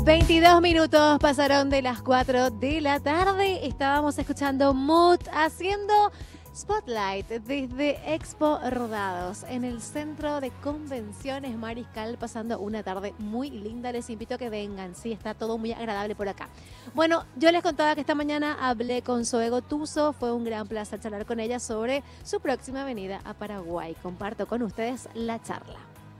22 minutos pasaron de las 4 de la tarde. Estábamos escuchando Mood haciendo Spotlight desde Expo Rodados en el Centro de Convenciones Mariscal, pasando una tarde muy linda. Les invito a que vengan, sí, está todo muy agradable por acá. Bueno, yo les contaba que esta mañana hablé con Zoe Gotuso, fue un gran placer charlar con ella sobre su próxima venida a Paraguay. Comparto con ustedes la charla.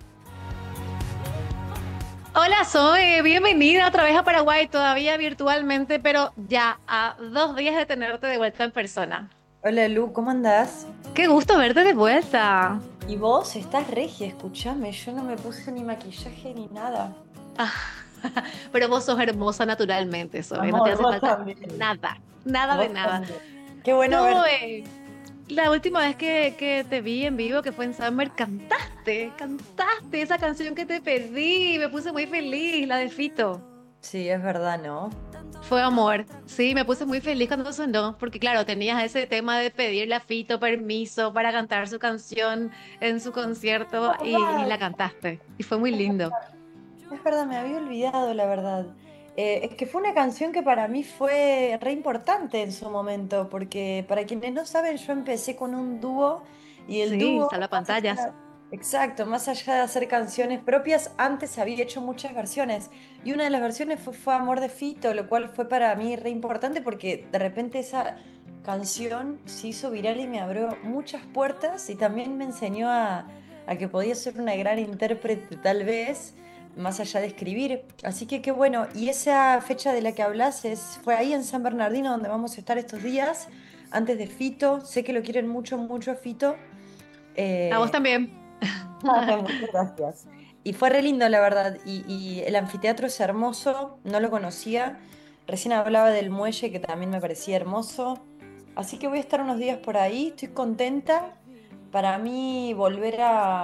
Hola Zoe, bienvenida otra vez a Paraguay, todavía virtualmente, pero ya a 2 días de tenerte de vuelta en persona. Hola Lu, ¿cómo andás? Qué gusto verte de vuelta. Y vos estás regia, escúchame, yo no me puse ni maquillaje ni nada. Ah, pero vos sos hermosa naturalmente, Zoe, no te Amor, hace vos falta también. nada, nada de Vos nada. también. Qué bueno verte. Zoe, la última vez que te vi en vivo, que fue en Summer, cantaste esa canción que te pedí, me puse muy feliz, la de Fito. Sí, es verdad, ¿no? Fue amor, sí, me puse muy feliz cuando sonó, porque claro, tenías ese tema de pedirle a Fito permiso para cantar su canción en su concierto y ¿Verdad? la cantaste, y fue muy lindo. Es verdad, me había olvidado, la verdad. Es que fue una canción que para mí fue re importante en su momento, porque para quienes no saben, yo empecé con un dúo y el Sí, dúo, más salvapantallas. allá, exacto, más allá de hacer canciones propias, antes había hecho muchas versiones. Y una de las versiones fue Amor de Fito, lo cual fue para mí re importante porque de repente esa canción se hizo viral y me abrió muchas puertas y también me enseñó a que podía ser una gran intérprete tal vez más allá de escribir. Así que qué bueno. Y esa fecha de la que hablas fue ahí en San Bernardino donde vamos a estar estos días, antes de Fito. Sé que lo quieren mucho, mucho a Fito. A vos Eh, también. muchas gracias. Y fue re lindo, la verdad. Y el anfiteatro es hermoso, no lo conocía. Recién hablaba del muelle, que también me parecía hermoso. Así que voy a estar unos días por ahí, estoy contenta. Para mí, volver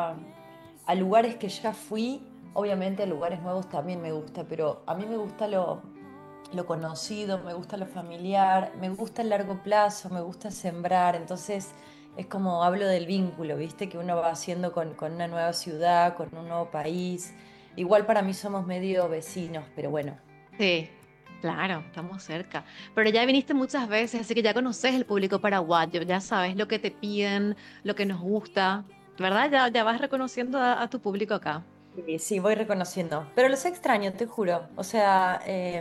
a lugares que ya fui, obviamente a lugares nuevos también me gusta, pero a mí me gusta lo conocido, me gusta lo familiar, me gusta el largo plazo, me gusta sembrar. Entonces es como hablo del vínculo, ¿viste? Que uno va haciendo con una nueva ciudad, con un nuevo país. Igual para mí somos medio vecinos, pero bueno. Sí, claro, estamos cerca. Pero ya viniste muchas veces, así que ya conoces el público paraguayo, ya sabes lo que te piden, lo que nos gusta, ¿verdad? Ya vas reconociendo a tu público acá. Sí, sí, voy reconociendo. Pero los extraño, te juro. O sea,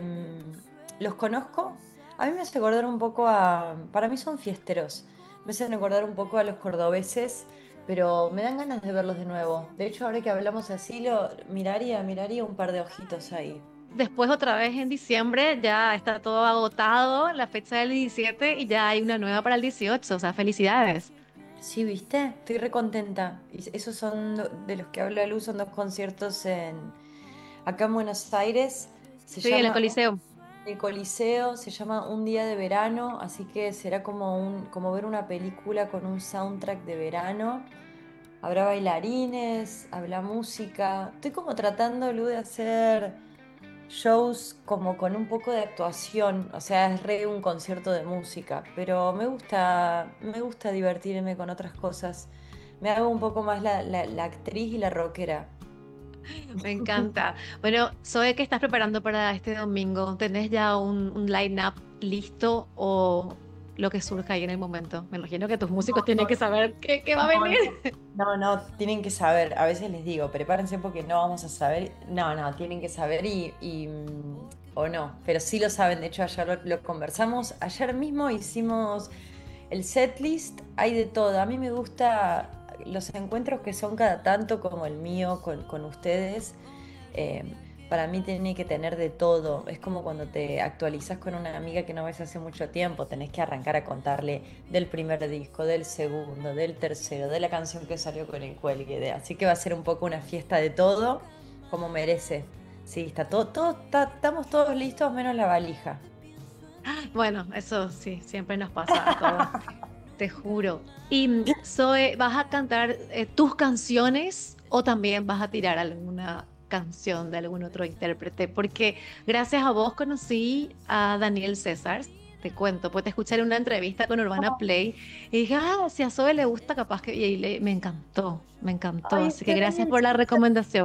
los conozco. A mí me hace acordar un poco a... Para mí son fiesteros. Me hacen acordar un poco a los cordobeses, pero me dan ganas de verlos de nuevo. De hecho, ahora que hablamos así, miraría un par de ojitos ahí. Después otra vez en diciembre ya está todo agotado, la fecha del 17 y ya hay una nueva para el 18, o sea, felicidades. Sí, ¿viste? Estoy re contenta. Y esos son de los que habla Luz, son dos conciertos acá en Buenos Aires. Se Sí, en el llama Coliseo. el Coliseo, se llama Un día de verano, así que será como ver una película con un soundtrack de verano. Habrá bailarines, habrá música. Estoy como tratando, Lu, de hacer shows como con un poco de actuación, o sea, es re un concierto de música, pero me gusta divertirme con otras cosas. Me hago un poco más la actriz y la rockera. Me encanta. Bueno, Zoe, ¿qué estás preparando para este domingo? ¿Tenés ya un line-up listo o lo que surja ahí en el momento? Me imagino que tus músicos tienen que saber qué va a venir. No, no, tienen que saber. A veces les digo, prepárense porque no vamos a saber. No, no, tienen que saber o no, pero sí lo saben. De hecho, ayer lo conversamos. Ayer mismo hicimos el setlist. Hay de todo. A mí me gusta los encuentros que son cada tanto, como el mío con ustedes. Eh, para mí tiene que tener de todo. Es como cuando te actualizas con una amiga que no ves hace mucho tiempo. Tenés que arrancar a contarle del primer disco, del segundo, del tercero, de la canción que salió con el cuelgue. Así que va a ser un poco una fiesta de todo, como merece. Sí, está estamos todos listos menos la valija. Bueno, eso sí, siempre nos pasa a todos, te juro. Y Zoe, ¿vas a cantar tus canciones o también vas a tirar alguna canción de algún otro intérprete? Porque gracias a vos conocí a Daniel César, te cuento, pues te escuché en una entrevista con Urbana Play y dije, ah, si a Zoe le gusta, capaz que... me encantó, me encantó. Ay, es Así que que gracias Daniel por la recomendación.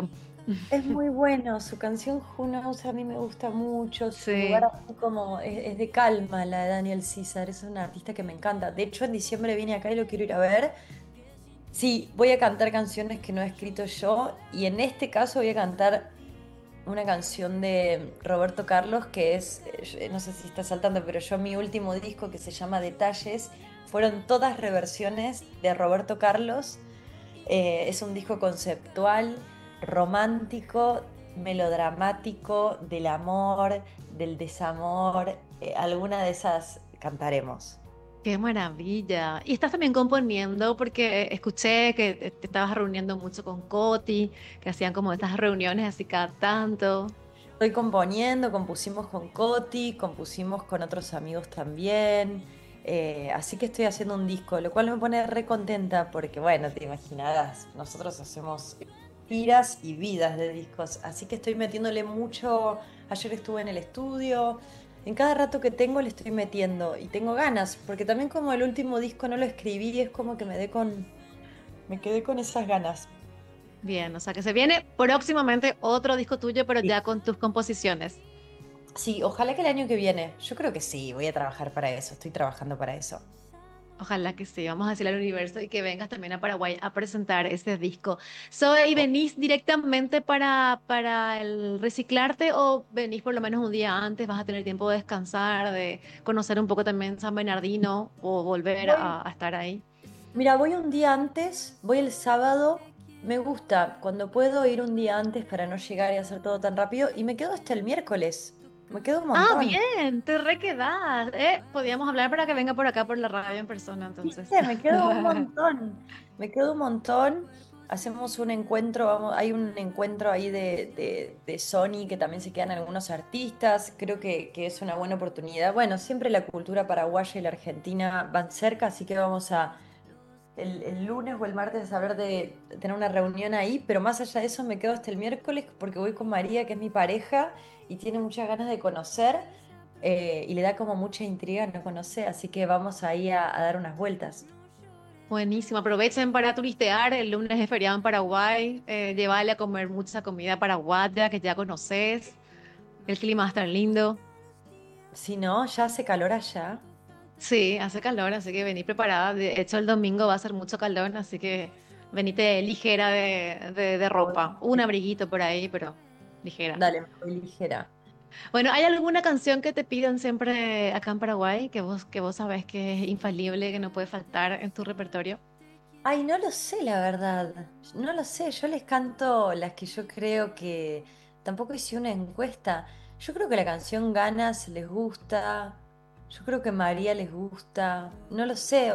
Es muy bueno, su canción Who Knows a mí me gusta mucho, su lugar Sí. así como es de calma, la de Daniel César, es un artista que me encanta. De hecho, en diciembre vine acá y lo quiero ir a ver. Sí, voy a cantar canciones que no he escrito yo y en este caso voy a cantar una canción de Roberto Carlos que es, no sé si está saltando, pero yo mi último disco que se llama Detalles fueron todas reversiones de Roberto Carlos. Es un disco conceptual, romántico, melodramático, del amor, del desamor. Alguna de esas cantaremos. Qué maravilla. Y estás también componiendo porque escuché que te estabas reuniendo mucho con Coti, que hacían como estas reuniones así cada tanto. Estoy componiendo, compusimos con Coti, compusimos con otros amigos también. Así que estoy haciendo un disco, lo cual me pone re contenta porque, bueno, te imaginarás, nosotros hacemos tiras y vidas de discos, así que estoy metiéndole mucho. Ayer estuve en el estudio, en cada rato que tengo le estoy metiendo y tengo ganas, porque también como el último disco no lo escribí, es como que me quedé con esas ganas. Bien, o sea que se viene próximamente otro disco tuyo, pero Sí. ya con tus composiciones. Sí, ojalá que el año que viene. Yo creo que sí, voy a trabajar para eso, estoy trabajando para eso. Ojalá que sí, vamos a decirle al universo y que vengas también a Paraguay a presentar ese disco. Zoe, ¿y venís directamente para el reciclarte o venís por lo menos un día antes? ¿Vas a tener tiempo de descansar, de conocer un poco también San Bernardino o volver Voy, a estar ahí? mira, voy un día antes, voy el sábado. Me gusta cuando puedo ir un día antes para no llegar y hacer todo tan rápido y me quedo hasta el miércoles. Me quedo un Ah, montón. bien, te requedás. Podíamos hablar para que venga por acá por la radio en persona, entonces. Viste, me quedo un montón. Me quedo un montón. Hacemos un encuentro, hay un encuentro ahí de Sony que también se quedan algunos artistas. Creo que es una buena oportunidad. Bueno, siempre la cultura paraguaya y la argentina van cerca, así que vamos a el lunes o el martes a ver de tener una reunión ahí, pero más allá de eso me quedo hasta el miércoles porque voy con María, que es mi pareja, y tiene muchas ganas de conocer, y le da como mucha intriga no conocer, así que vamos ahí a dar unas vueltas. Buenísimo, aprovechen para turistear. El lunes es feriado en Paraguay. Llevarle a comer mucha comida paraguaya que ya conoces. El clima va a estar lindo. Si no, ya hace calor allá. Sí, hace calor, así que vení preparada. De hecho, el domingo va a ser mucho calor, así que venite ligera de ropa. Un abriguito por ahí, pero ligera. Dale, me voy ligera. Bueno, ¿hay alguna canción que te pidan siempre acá en Paraguay que vos sabés que es infalible, que no puede faltar en tu repertorio? Ay, no lo sé, la verdad. No lo sé. Yo les canto las que yo creo que. Tampoco hice una encuesta. Yo creo que la canción Ganas les gusta. Yo creo que María les gusta. No lo sé.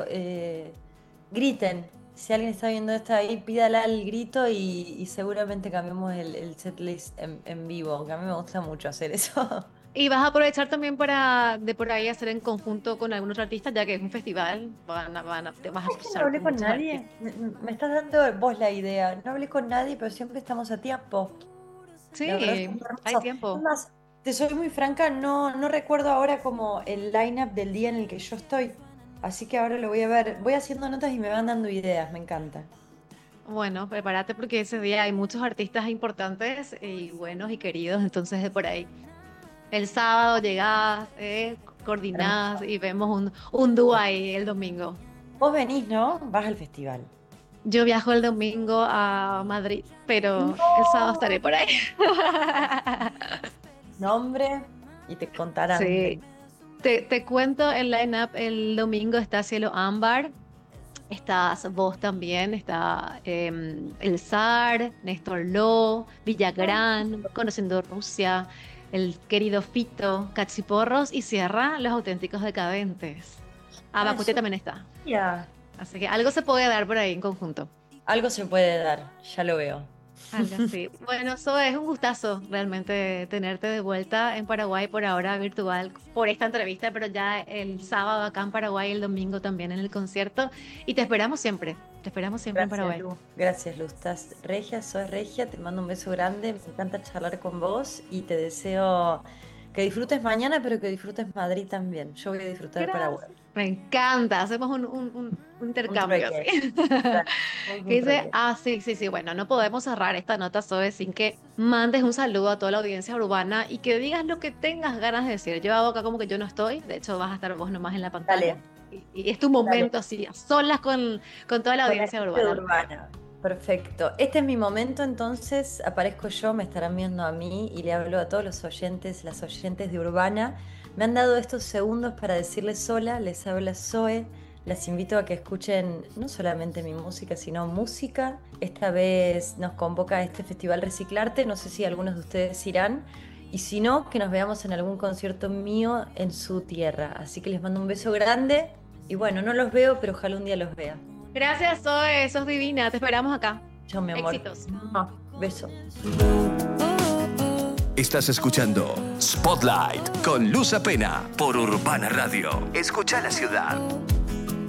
Griten. Si alguien está viendo esto ahí, pídala al grito y seguramente cambiamos el setlist en vivo. Que a mí me gusta mucho hacer eso. Y vas a aprovechar también para de por ahí hacer en conjunto con algún otro artista, ya que es un festival, te vas a Es que no cruzar hablé con con muchos nadie. artistas. Me estás dando vos la idea. No hablé con nadie, pero siempre estamos a tiempo. La verdad es que es Sí, muy hay hermoso. Es tiempo. más, te soy muy franca, no recuerdo ahora como el line-up del día en el que yo estoy. Así que ahora lo voy a ver. Voy haciendo notas y me van dando ideas, me encanta. Bueno, prepárate porque ese día hay muchos artistas importantes y buenos y queridos, entonces de por ahí. El sábado llegás, coordinás Hermoso. y vemos un dúo ahí el domingo. Vos venís, ¿no? Vas al festival. Yo viajo el domingo a Madrid, pero el sábado estaré No. por ahí. Nombre y te contarán. Sí, te cuento el line-up. El domingo está Cielo Ámbar, estás vos también, está El Zar, Néstor Lo, Villagrán, Conociendo Rusia, el querido Fito, Cachiporros y cierra Los Auténticos Decadentes. Ay, Abacute también está. Sofía. Así que algo se puede dar por ahí en conjunto. Algo se puede dar, ya lo veo. Algo así. Bueno, Zoe, es un gustazo realmente tenerte de vuelta en Paraguay por ahora virtual por esta entrevista, pero ya el sábado acá en Paraguay, el domingo también en el concierto. Y te esperamos siempre en Gracias, Paraguay. Lu. Gracias, Lu. Estás regia, soy regia. Te mando un beso grande. Me encanta charlar con vos y te deseo Que disfrutes mañana, pero que disfrutes Madrid también. Yo voy a disfrutar Gracias. Paraguay. Me encanta, hacemos un Un intercambio trueque. así. Dale, hacemos Que un dice, trueque. sí, sí, sí, bueno, no podemos cerrar esta nota, Zoe, sin que mandes un saludo a toda la audiencia urbana y que digas lo que tengas ganas de decir. Yo hago acá como que yo no estoy, de hecho vas a estar vos nomás en la pantalla. Dale, Y es tu dale. momento así, a solas con toda la Con la audiencia gente de urbana. Urbana. Perfecto. Este es mi momento, entonces aparezco yo, me estarán viendo a mí y le hablo a todos los oyentes, las oyentes de Urbana. Me han dado estos segundos para decirles hola, les habla Zoe. Las invito a que escuchen no solamente mi música, sino música. Esta vez nos convoca a este Festival Reciclarte, no sé si algunos de ustedes irán. Y si no, que nos veamos en algún concierto mío en su tierra. Así que les mando un beso grande. Y bueno, no los veo, pero ojalá un día los vea. Gracias, Zoe, sos divina, te esperamos acá. Chao, mi amor. Éxitos. Beso. Estás escuchando Spotlight con Luz Apena por Urbana Radio. Escucha la ciudad.